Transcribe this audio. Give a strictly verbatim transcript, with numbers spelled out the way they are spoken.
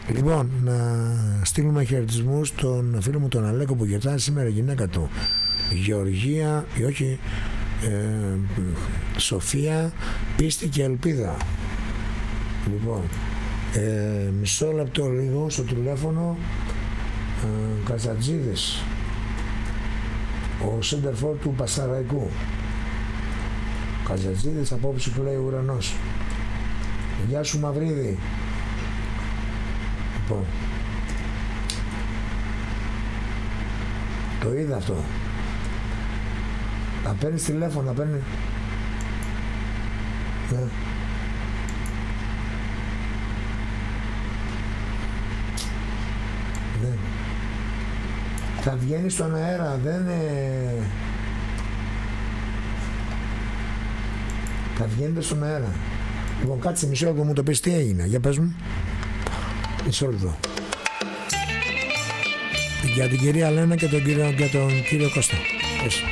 Λοιπόν, να στείλουμε χαιρετισμούς στον φίλο μου τον Αλέκο που γιορτάζει σήμερα η γυναίκα του Γεωργία, ή όχι, ε, Σοφία, πίστη και ελπίδα. Λοιπόν, ε, μισό λεπτό λίγο στο τηλέφωνο. ε, Καζατζίδης, ο σέντερφορ του Πασαραϊκού. Καζατζίδης, απόψε που λέει ουρανός. Γεια σου Μαυρίδη. Λοιπόν, το είδα αυτό. Να παίρνει τηλέφωνο, να παίρνει. Ναι. Ναι. Θα βγαίνει στον αέρα, δεν είναι... Θα βγαίνετε στον αέρα. Λοιπόν, κάτσε μισό λεπτό μου το πεις τι έγινε. Για πες μου. Μισό λεπτό. Για την κυρία Λένα και τον κύριο, και τον κύριο Κώστα. Πες.